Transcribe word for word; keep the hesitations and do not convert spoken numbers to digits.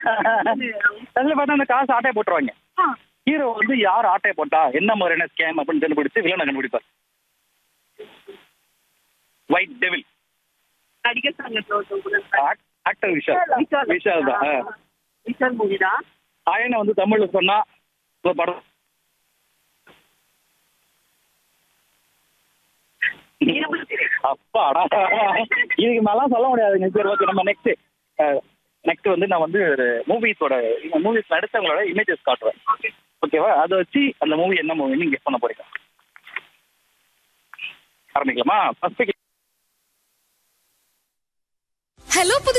அதுல பார்த்தா அந்த காசு ஆட்டையை போட்டுருவாங்க. ஹீரோ வந்து யார் ஆட்டையை போட்டா என்ன மாதிரியான ஸ்கேம் அப்படின்னு கண்டுபிடிச்சு வில்லனை கண்டுபிடிப்பார். White devil. Actor Vishal. Vishal தான். விஷால் மூவி தான். ஆயனை வந்து தமிழ்ல சொன்னா ஒரு படம் அப்பாடா. இதுக்கு மேல சொல்ல முடியாதுங்க. சரி, ஓகே, நம்ம நெக்ஸ்ட் நெக்ஸ்ட் வந்து நான் வந்து ஒரு மூவிஸோட மூவிஸ் நடிச்சவங்களோட இமேஜஸ் காட்டுவேன். ஓகேவா? அதை வச்சு அந்த மூவி என்ன மூவின்னு கெஸ் பண்ண போறீங்க. ஆரம்பிக்கலாமா? ஃபர்ஸ்ட் ஹலோ புது